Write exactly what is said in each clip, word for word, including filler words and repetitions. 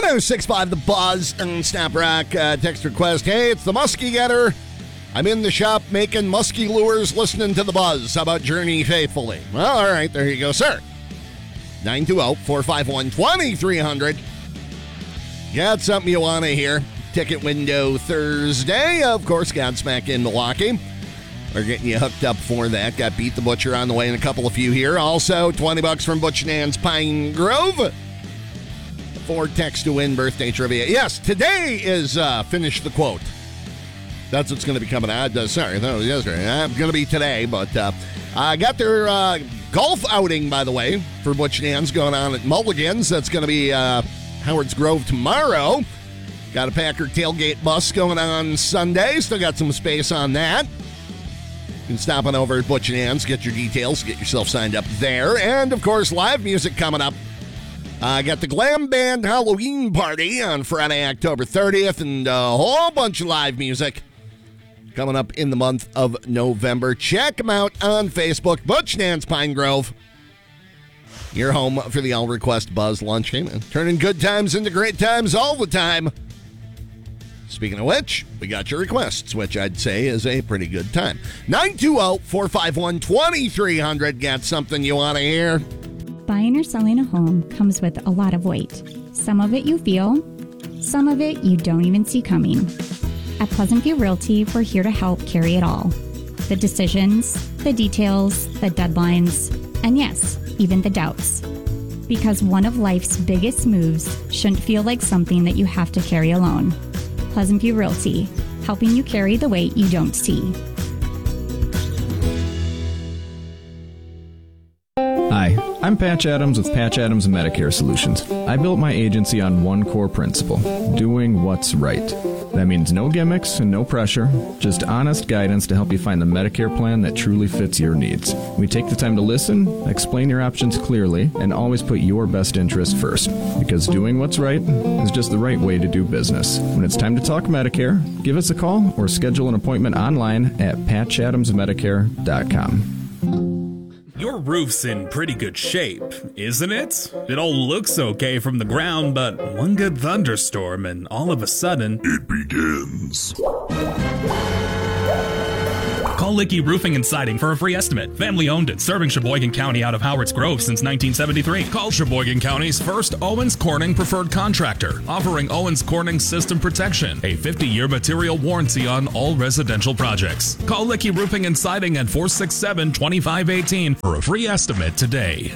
oh six five The Buzz and Snap Rock uh, text request. Hey, it's the Muskie Getter. I'm in the shop making musky lures listening to The Buzz. How about Journey Faithfully? Well, all right, there you go, sir. nine two zero, four five one, two three zero zero. Got something you want to hear. Ticket window Thursday. Of course, Godsmack in Milwaukee. We're getting you hooked up for that. Got Beat the Butcher on the way and a couple of few here. Also, twenty bucks from Butch Nan's Pine Grove. For text to win birthday trivia. Yes, today is uh, Finish the Quote. That's what's going to be coming out. Uh, sorry, that was yesterday. Uh, it's going to be today, but uh, I got their uh, golf outing, by the way, for Butch Nan's going on at Mulligan's. That's going to be uh, Howard's Grove tomorrow. Got a Packer tailgate bus going on Sunday. Still got some space on that. You can stop on over at Butch Nan's, get your details, get yourself signed up there. And, of course, live music coming up. I uh, got the Glam Band Halloween party on Friday, October thirtieth, and a whole bunch of live music coming up in the month of November. Check them out on Facebook. Butch Nan's Pine Grove. Your home for the All Request Buzz Lunch Game. And turning good times into great times all the time. Speaking of which, we got your requests, which I'd say is a pretty good time. nine two zero, four five one, two three zero zero. Got something you want to hear? Buying or selling a home comes with a lot of weight. Some of it you feel, some of it you don't even see coming. At Pleasant View Realty, we're here to help carry it all. The decisions, the details, the deadlines, and yes, even the doubts. Because one of life's biggest moves shouldn't feel like something that you have to carry alone. Pleasant View Realty, helping you carry the weight you don't see. Hi, I'm Patch Adams with Patch Adams Medicare Solutions. I built my agency on one core principle, doing what's right. That means no gimmicks and no pressure, just honest guidance to help you find the Medicare plan that truly fits your needs. We take the time to listen, explain your options clearly, and always put your best interest first. Because doing what's right is just the right way to do business. When it's time to talk Medicare, give us a call or schedule an appointment online at patch adams medicare dot com. Your roof's in pretty good shape, isn't it? It all looks okay from the ground, but one good thunderstorm and all of a sudden, it begins. Call Licky Roofing and Siding for a free estimate. Family owned and serving Sheboygan County out of Howard's Grove since nineteen seventy-three. Call Sheboygan County's first Owens Corning preferred contractor, offering Owens Corning system protection, a fifty-year material warranty on all residential projects. Call Licky Roofing and Siding at four six seven, two five one eight for a free estimate today.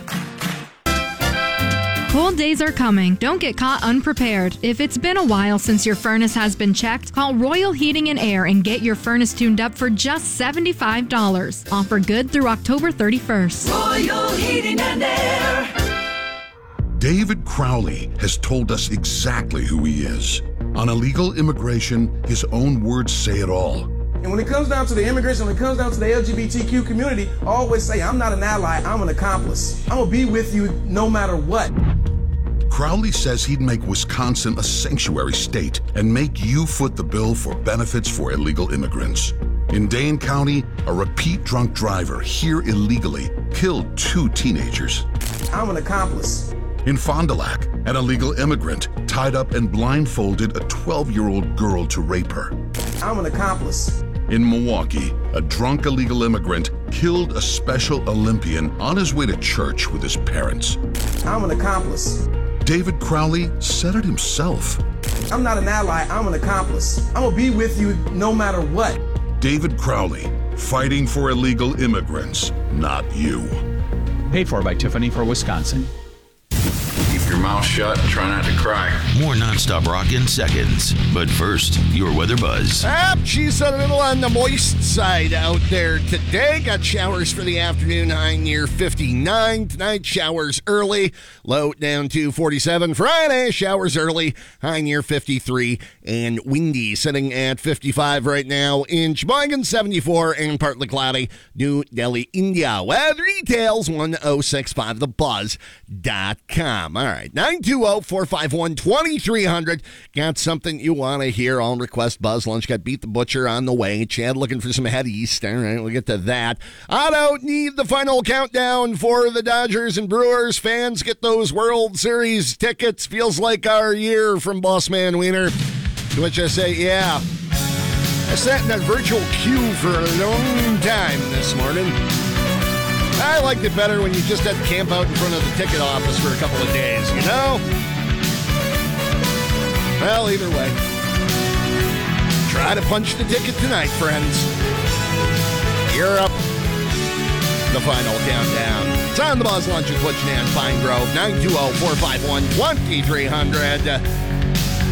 Cold days are coming. Don't get caught unprepared. If it's been a while since your furnace has been checked, call Royal Heating and Air and get your furnace tuned up for just seventy-five dollars. Offer good through October thirty-first. Royal Heating and Air. David Crowley has told us exactly who he is. On illegal immigration, his own words say it all. And when it comes down to the immigration, when it comes down to the L G B T Q community, I always say, I'm not an ally, I'm an accomplice. I'm gonna be with you no matter what. Crowley says he'd make Wisconsin a sanctuary state and make you foot the bill for benefits for illegal immigrants. In Dane County, a repeat drunk driver here illegally killed two teenagers. I'm an accomplice. In Fond du Lac, an illegal immigrant tied up and blindfolded a twelve-year-old girl to rape her. I'm an accomplice. In Milwaukee, a drunk illegal immigrant killed a Special Olympian on his way to church with his parents. I'm an accomplice. David Crowley said it himself. I'm not an ally, I'm an accomplice. I'm gonna be with you no matter what. David Crowley, fighting for illegal immigrants, not you. Paid for by Tiffany for Wisconsin. Keep your mouth shut and try not to cry. More nonstop rock in seconds. But first, your weather buzz. Ah, she's a little on the moist side out there today. Got showers for the afternoon, high near fifty-nine. Tonight, showers early, low down to forty-seven. Friday, showers early, high near fifty-three. And windy, sitting at fifty-five right now in Sheboygan, seventy-four, and partly cloudy. New Delhi, India. Weather details, ten sixty-five the buzz dot com. All right, nine two zero, four five one, two three zero zero. Got something you want to hear? I'll request Buzz Lunch. Got Beat the Butcher on the way. Chad looking for some head east. All right, we'll get to that. I don't need the final countdown for the Dodgers and Brewers. Fans, get those World Series tickets. Feels like our year from Bossman Wiener. To which I say, yeah. I sat in that virtual queue for a long time this morning. I liked it better when you just had to camp out in front of the ticket office for a couple of days, you know? Well, either way. Try to punch the ticket tonight, friends. Europe. The final countdown. It's on the Buzz Lunch with Butch and Pine Grove. nine two zero, four five one, two three zero zero.